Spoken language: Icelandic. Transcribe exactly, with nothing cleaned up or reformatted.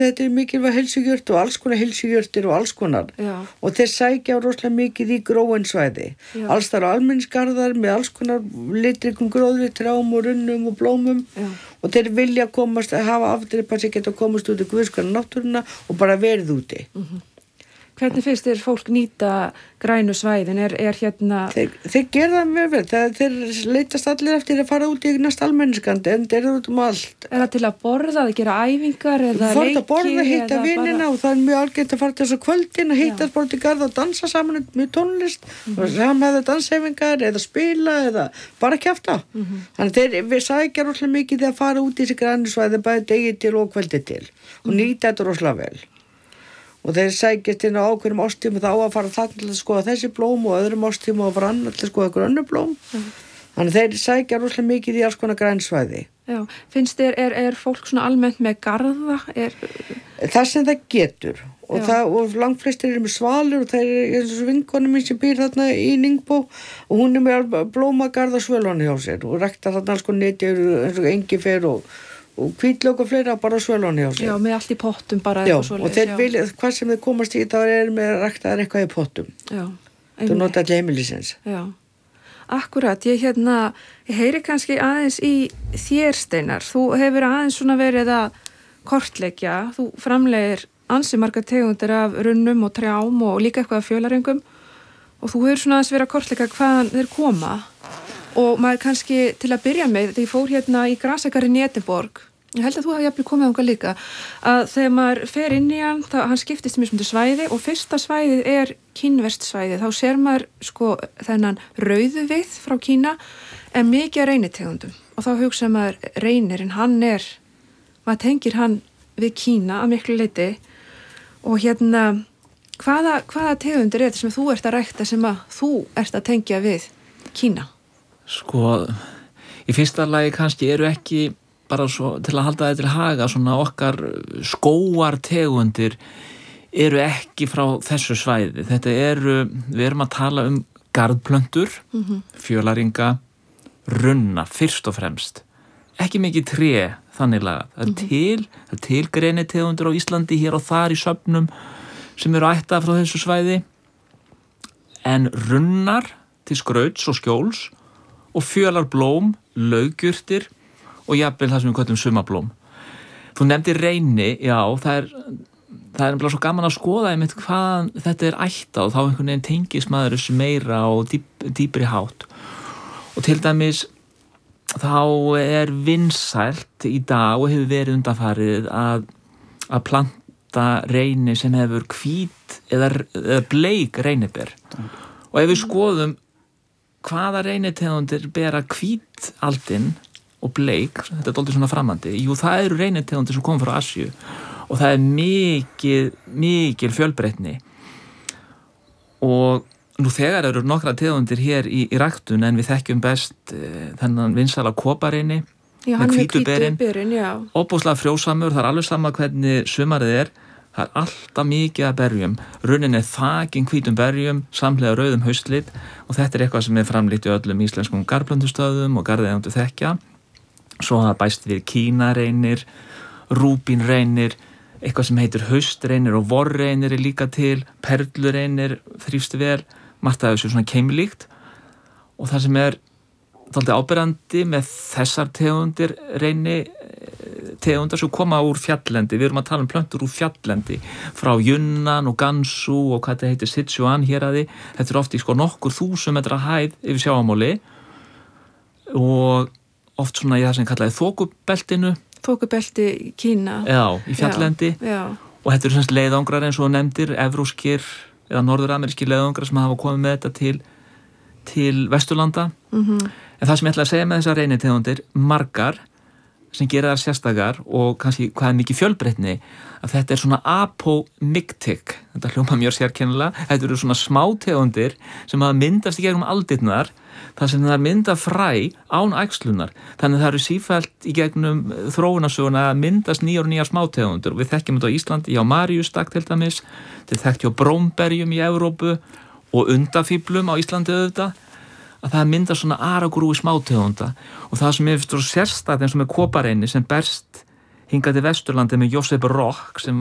Þetta er mikilvæg heilsugjört og alls konar heilsugjörtir og alls konar. Já. Og þeir sækja rosalega mikið í gróin svæði. Alls þar á almenningsgarðar með alls konar litrikum gróðri, trjám og runnum og blómum. Já. Og þeir vilja komast að hafa afdripa sig geta komast út í guðskana náttúruna og bara verið úti. Mhm. Hvernig finnst þér fólk nýta grænu svæðin? Er, er hérna... Þeir, þeir gera það mjög vel. Það, þeir leitast allir eftir að fara út í næst almenniskandi en þeir eru út um allt. Er það til að borða, að gera æfingar eða leiki? Fórt að borða, hitta vinina bara... og það er mjög algengt að fara til þessu kvöldin að hittast bara til garð og dansa saman með tónlist mm-hmm. og samhæða danshefingar eða spila eða bara kjafta. Mm-hmm. Þannig þeir við sækja rosalega mikið þegar að fara út í þessi grænu svæði bæði degi til og kvöldi til og nýta þetta rosalega vel. Og þeir sækjast inn á ákveðnum ástíma þá að fara þannig til að skoða þessi blóm og öðrum ástíma og fara annar til að skoða einhver önnur blóm. Mm. Þannig þeir sækja rosalega mikið í alls konar grænsvæði. Já, finnst þér, er, er fólk svona almennt með garða? Er... Það sem það getur. Og, það, og langflestir eru með svalur og það er eins og vinkonu mín sem býr þarna í Ningbó og hún er með blómagarð og svölvana hjá sér og ræktar þarna alls konar neti eins og engifer og og hvítlauk og fleira bara svölvana hjá sér. Já, með allt í pottum bara já, eitthvað svoleiðis. Og þeir vilja, hvað sem þeir komast í þá er með að rækta eitthvað í pottum. Já. Þú nota allir heimilisins. Já. Akkurat, ég hérna, ég heyri kannski aðeins í þér Steinar. Þú hefur aðeins svona verið að kortleggja, þú framlegir ansi margar tegundir af runnum og trjám og líka eitthvað af fjölarengum og þú hefur svona aðeins verið að kortleggja hvaðan þeir koma. Og maður kannski til að byrja með, þegar ég fór hérna í Grasagarðinn í Edinborg, ég held að þú hafi jafnvel komið þangað líka, að þegar maður fer inn í hann, það, hann skiptist í mismunandi svæði og fyrsta svæðið er kínverskt svæði. Þá sér maður sko þennan rauðuvið frá Kína en mikið af reynitegundum og þá hugsa maður reynirinn, hann er, maður tengir hann við Kína að miklu leyti og hérna, hvaða, hvaða tegundir er þetta sem þú ert að rækta sem að þú ert að tengja við Kína? Sko, í fyrsta lagi kannski eru ekki bara svo, til að halda þetta til haga, svona okkar skóartegundir eru ekki frá þessu svæði. Þetta eru, við erum að tala um garðplöntur, mm-hmm. fjölaringa, runna, fyrst og fremst. Ekki mikið tré, þannig lagað. Það er mm-hmm. til, það er til greinitegundir á Íslandi hér og þar í söfnum sem eru ættað frá þessu svæði. En runnar til skrauts og skjóls og fjölarblóm, laugjurtir og jafnvel það sem við kallum sumablóm. Þú nefndir reyni, já, það er það er bara svo gaman að skoða einmitt hvað þetta er ættað og þá einhvern veginn tengist maður þessu meira og dýp, dýpri hátt. Og til dæmis þá er vinsælt í dag og hefur verið undanfarið að, að planta reyni sem hefur hvít eða, eða bleik reyniber. Og ef við skoðum hvaða reynitegundir bera hvítaldin og bleik, þetta er dálítið svona framandi, jú það eru reynitegundir sem kom frá Asíu og það er mikið, mikil fjölbreytni og nú þegar eru nokkra tegundir hér í, í ræktun en við þekkjum best e, þennan vinsæla kopareyni með hvítu berin, óbúslega frjósamur, það er alveg sama hvernig sumarið er. Það er alltaf mikið að berjum. Runnin er þakin hvítum berjum, samhliða rauðum haustlit og þetta er eitthvað sem er framlíkt í öllum íslenskum garðplöntustöðum og garðeigendur þekkja. Svo það bæst við kínareynir, rúbínreynir, eitthvað sem heitir haustreynir og vorreynir er líka til, perlureynir þrífst vel, margt af þessu svona keimlíkt og það sem er dálítið áberandi með þessar tegundir reyni tegundar sem koma úr fjalllendi, við erum að tala um plöntur úr fjalllendi frá Yunnan og Gansu og hvað þetta heitir Sichuan héraði, þetta er oft í sko nokkur þúsund metra hæð yfir sjávarmáli og oft svona í það sem kallaði þokubeltinu Þokubelti Kína já, í fjalllendi já, já. Og þetta eru semst leiðangrar eins og nefndir evróskir eða norðuramerískir leiðangrar sem hafa komið með þetta til, til Vesturlanda mm-hmm. en það sem ég ætla að segja með þessar reynitegundir margar sem gera það sérstakar og kannski hvað er mikið fjölbreytni að þetta er svona apomictic þetta hljóma mjög sérkennilega þetta eru svona smátegundir sem hafa myndast í gegnum aldirnar þar sem það er mynda fræ án æxlunar þannig að það eru sífellt í gegnum þróunarsöguna að myndast nýjar og nýjar smátegundir og við þekkjum þetta á Íslandi hjá Maríustak til dæmis þetta þekkt hjá brómberjum í Evrópu og undafíflum á Íslandi auðvitað að það mynda svona aragrúi smátegunda og það sem er fyrir sérstætt eins og með kopareyni sem berst hingað til Vesturlandi með Josep Rock sem